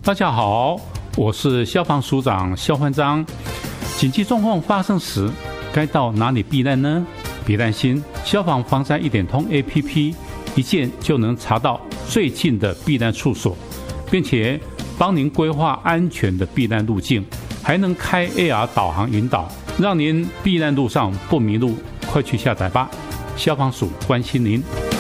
大家好，我是消防署长肖焕章。紧急状况发生时，该到哪里避难呢？别担心，消防防灾一点通 APP 一键就能查到最近的避难处所，并且帮您规划安全的避难路径，还能开 AR 导航引导，让您避难路上不迷路。快去下载吧，消防署关心您。